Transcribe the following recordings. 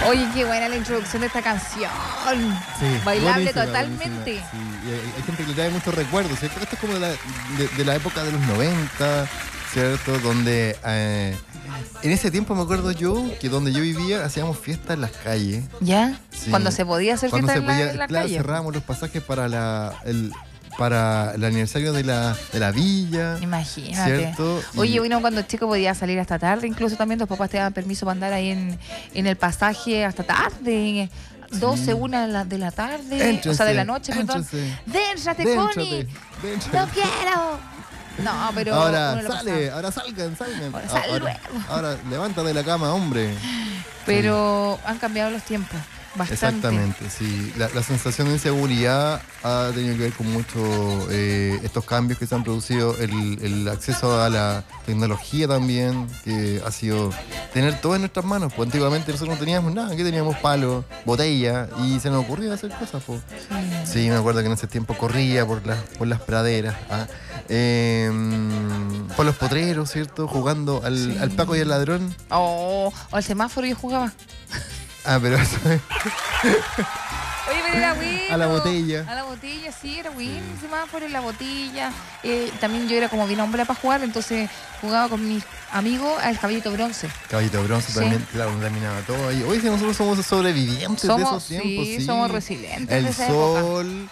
Oye, qué buena la introducción de esta canción. Sí, Bailable buenísima, totalmente. buenísima. Sí, y hay gente que le trae muchos recuerdos, ¿cierto? Esto es como de la época de los 90, ¿cierto? Donde en ese tiempo me acuerdo yo que donde yo vivía hacíamos fiestas en las calles. ¿Ya? Sí. Cuando se podía hacer Cuando fiesta se podía, en la claro, calle. cerrábamos los pasajes para el aniversario de la villa. Imagínate. ¿Cierto? Oye, uno cuando chico podía salir hasta tarde, incluso también los papás te daban permiso para andar ahí en el pasaje hasta tarde. 12, 1 de la tarde, Éntrense, o sea, de la noche, perdón. éntrense. ¡Déntrate, Déntrate, Connie! déntrate. ¡No quiero! No, pero Ahora uno lo sale, pasaba. ahora salgan. Ahora sal luego. Ahora levántate de la cama, hombre. Pero han cambiado los tiempos bastante. Exactamente, sí. La sensación de inseguridad ha tenido que ver con mucho estos cambios que se han producido, el acceso a la tecnología también, que ha sido tener todo en nuestras manos. Pues antiguamente nosotros no teníamos nada, aquí teníamos palos, botella, y se nos ocurría hacer cosas. Pues. Sí, me acuerdo que en ese tiempo corría por las praderas, por los potreros, ¿cierto? Jugando al Paco y al ladrón. O al semáforo yo jugaba. Pero eso es. Oye, pero era bueno. A la botella. A la botella, sí, era bueno. El semáforo en la botella. También yo era como bien hombre para jugar, entonces jugaba con mis amigos al caballito bronce. Caballito de bronce Sí. también, claro, terminaba todo ahí. Oye, si nosotros somos sobrevivientes de esos tiempos, sí. somos resilientes de El esa época. sol,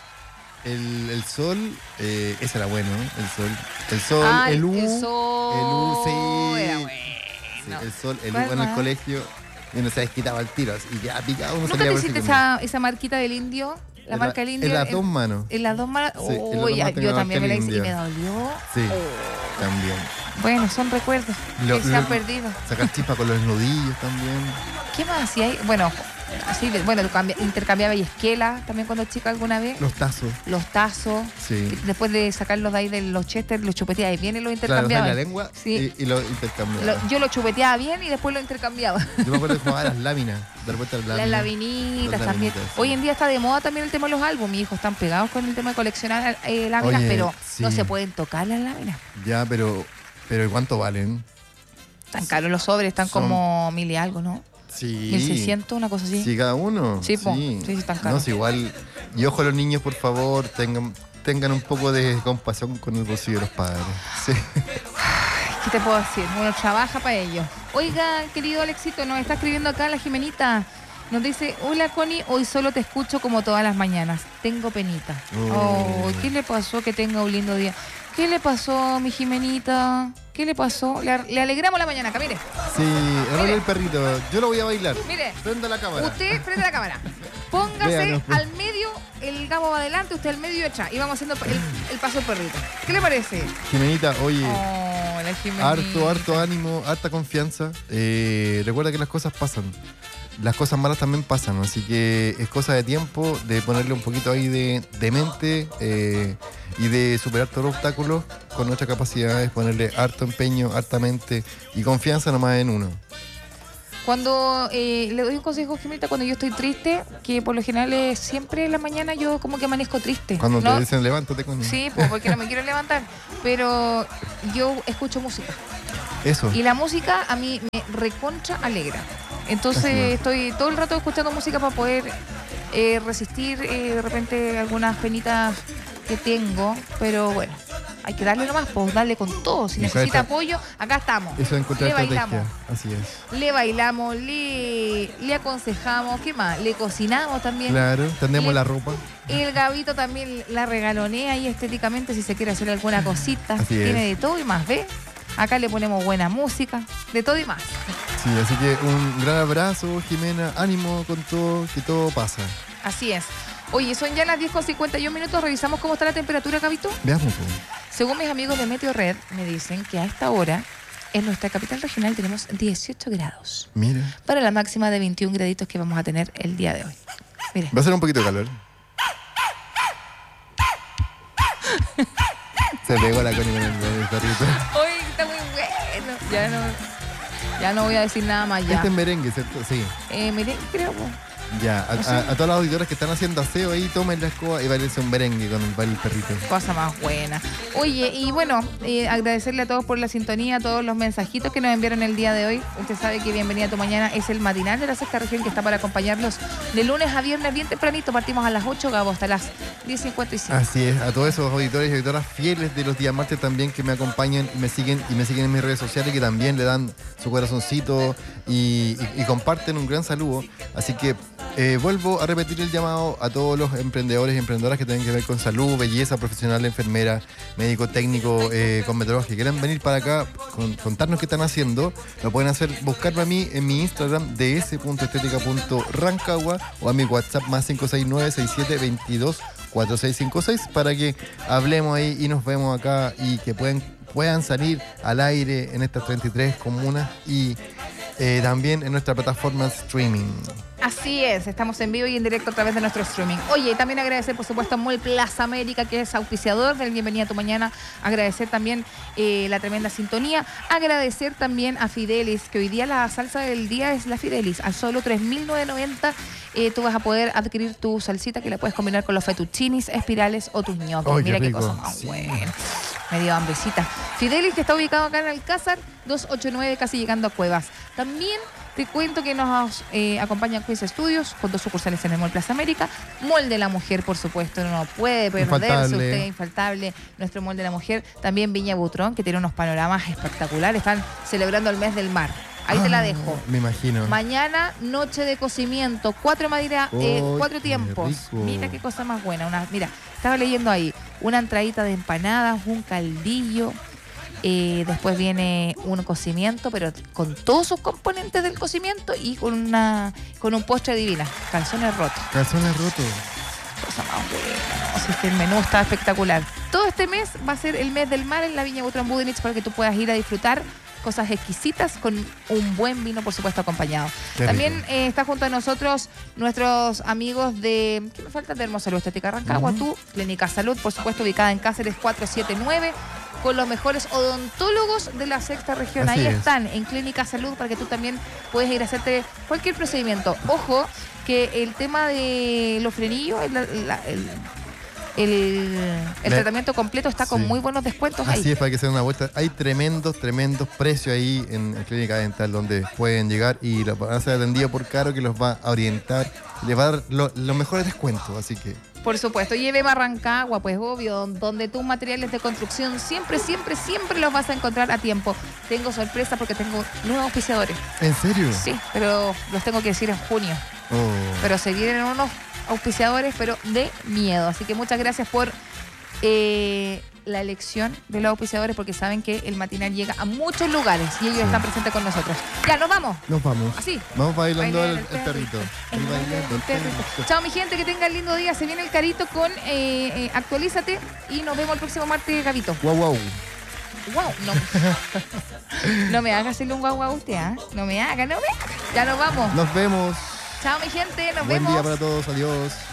el sol, ese era bueno, ¿eh? El sol, Ah, el el U, sol, sí. era bueno. Sí, el sol, el ¿Cuál U en el más? colegio, y uno se desquitaba el tiro, así, y ya picado uno ¿Nunca salía te por hiciste ese esa marquita del indio? La marca del indio. En las dos manos. En las dos manos. Sí, en las dos Uy, manos tenía yo la también me marca la del hice y me indio. dolió. Sí, Oh. también. Bueno, son recuerdos que se han perdido. Sacar chispa con los nudillos también. ¿Qué más hacía ahí? Bueno, así, bueno, intercambiaba y esquela también cuando chica alguna vez. Los tazos. Los tazos. Sí. Después de sacarlos de ahí de los chester, los chupeteaba y bien y los Claro, intercambiaba. la lengua Sí. y lo intercambiaba. Yo lo chupeteaba bien y después lo intercambiaba. Yo me acuerdo de jugar a las láminas, de repente Las labinitas Las también. laminitas, sí. Hoy en día está de moda también el tema de los álbumes. Mis hijos están pegados con el tema de coleccionar láminas, Oye, pero sí. no se pueden tocar las láminas. Ya, pero ¿cuánto valen? Están caros los sobres, están Son- como 1000 y algo, ¿no? Sí. 1600, una cosa así. Sí, cada uno. Sí, po. Sí, están caros. No, es igual. Y ojo a los niños, por favor, tengan un poco de compasión con el bolsillo de los padres. Sí. ¿Qué te puedo decir? Uno trabaja para ello. Oiga, querido Alexito, nos está escribiendo acá la Jimenita. Nos dice, hola Connie, hoy solo te escucho como todas las mañanas. Tengo penita. Oh. Oh, ¿qué le pasó? Que tenga un lindo día. ¿Qué le pasó, mi Jimenita? ¿Qué le pasó? Le alegramos la mañana acá, mire. Sí, error el perrito. Yo lo voy a bailar. Mire. Prenda la cámara. Usted frente a la cámara. Póngase Véanos, pues. al medio, el gamo va adelante, usted al medio y atrás. Y vamos haciendo el paso del perrito. ¿Qué le parece? Jimenita, oye. Oh, la Jimenita. Harto ánimo, harta confianza. Recuerda que las cosas pasan. Las cosas malas también pasan, así que es cosa de tiempo de ponerle un poquito ahí de mente y de superar todos los obstáculos con nuestras capacidades, ponerle harto empeño, harta mente y confianza nomás en uno. Cuando le doy un consejo, Jimenita, cuando yo estoy triste, que por lo general es siempre en la mañana yo como que amanezco triste. Cuando ¿no? te dicen levántate con Sí, pues porque no me quiero levantar. Pero yo escucho música. eso. Y la música a mí me recontra alegra. Así Entonces es. estoy todo el rato escuchando música para poder resistir de repente algunas penitas que tengo. Pero bueno, hay que darle nomás, pues darle con todo. Si Mujer, necesita esta- apoyo, acá estamos. Eso es encontrar Le bailamos. estrategia. Así es. Le bailamos, le aconsejamos, ¿qué más? Le cocinamos también. Claro, tendemos Le- la ropa. El Gabito también la regalonea ahí estéticamente si se quiere hacer alguna cosita. Así Tiene es. de todo y más, ¿ves? Acá le ponemos buena música, de todo y más. Sí, así que un gran abrazo, Jimena. Ánimo con todo, que todo pasa. Así es. Oye, son ya las 10:51. Revisamos cómo está la temperatura, Gabito. Veamos, pues. Según mis amigos de Meteo Red, me dicen que a esta hora en nuestra capital regional tenemos 18 grados. Mira. Para la máxima de 21 graditos que vamos a tener el día de hoy. Mire. Va a ser un poquito de calor. Se pegó la Connie con el perrito. Oye, está muy bueno. Ya no voy a decir nada más ya. Este es merengue, ¿cierto? Sí. Miren, creo. Ya, a todas las auditoras que están haciendo aseo ahí, tomen la escoba y bailense un merengue con el baile del perrito. Cosa más buena. Oye, y bueno, agradecerle a todos por la sintonía, a todos los mensajitos que nos enviaron el día de hoy. Usted sabe que Bienvenida a tu Mañana es el matinal de la sexta región que está para acompañarlos de lunes a viernes bien tempranito. Partimos a las 8, Gabo, hasta las 10:55. Así es, a todos esos auditores y auditoras fieles de los días martes también que me acompañan y me siguen en mis redes sociales, que también le dan su corazoncito y comparten un gran saludo. Así que vuelvo a repetir el llamado a todos los emprendedores y emprendedoras que tienen que ver con salud, belleza, profesional, enfermera, médico, técnico, cosmetólogo, que quieran venir para acá, contarnos qué están haciendo. Lo pueden hacer, buscarme a mí en mi Instagram, ds.estetica.rancagua, o a mi WhatsApp más 569-6722-4656, para que hablemos ahí y nos vemos acá y que puedan salir al aire en estas 33 comunas y también en nuestra plataforma streaming. Así es, estamos en vivo y en directo a través de nuestro streaming. Oye, también agradecer, por supuesto, a Mall Plaza América, que es auspiciador del Bienvenida a tu Mañana. Agradecer también la tremenda sintonía. Agradecer también a Fidelis, que hoy día la salsa del día es la Fidelis. Al solo 3.990 tú vas a poder adquirir tu salsita, que la puedes combinar con los fettuccinis, espirales o tus ñoquis. ¡Ay, mira qué qué rico! cosa más buena. Me dio hambrecita. Fidelis, que está ubicado acá en Alcázar, 289, casi llegando a Cuevas. También te cuento que nos acompaña Quiz Studios con 2 sucursales en el Mall Plaza América. Mall de la Mujer, por supuesto, no puede perderse usted, infaltable. Nuestro Mall de la Mujer. También Viña Butrón, que tiene unos panoramas espectaculares. Están celebrando el mes del mar. Ahí te la dejo. Me imagino. Mañana, noche de cocimiento. 4 tiempos. Rico. Mira qué cosa más buena. Mira, estaba leyendo ahí. Una entradita de empanadas, un caldillo. Después viene un cocimiento, pero con todos sus componentes del cocimiento y con un postre divina. Calzones rotos. Calzones rotos. Cosa más buena. O sea, el menú está espectacular. Todo este mes va a ser el mes del mar en la Viña Butrón Budenich, para que tú puedas ir a disfrutar cosas exquisitas con un buen vino, por supuesto, acompañado. Qué También está junto a nosotros nuestros amigos de, ¿qué me falta? De Hermosalud Estética Rancagua, tú, Clínica Salud, por supuesto, ubicada en Cáceres 479, con los mejores odontólogos de la sexta región. Así Ahí es. están, en Clínica Salud, para que tú también puedes ir a hacerte cualquier procedimiento. Ojo, que el tema de los frenillos, el tratamiento completo está con muy buenos descuentos ahí. Así es, para que se den una vuelta. Hay tremendos precios ahí en Clínica Dental, donde pueden llegar y van a ser atendidos por Caro, que los va a orientar, les va a dar los mejores descuentos, así que... Por supuesto, y Ebema Rancagua, pues obvio, donde tus materiales de construcción siempre los vas a encontrar a tiempo. Tengo sorpresa porque tengo nuevos auspiciadores. ¿En serio? Sí, pero los tengo que decir en junio. Oh. Pero se vienen unos auspiciadores, pero de miedo. Así que muchas gracias por la elección de los auspiciadores, porque saben que el matinal llega a muchos lugares y ellos están presentes con nosotros. Ya, nos vamos. Nos vamos. Así. Vamos bailando Bailar el perrito. El bailando el perrito. Chao, mi gente, que tengan lindo día. Se viene el Carito con Actualízate y nos vemos el próximo martes, Gabito. Guau, guau. Wow, no. No me haga hacerle un guau guau a usted, ¿ah? No me haga. Ya nos vamos. Nos vemos. Chao, mi gente, nos Buen vemos. día para todos. Adiós.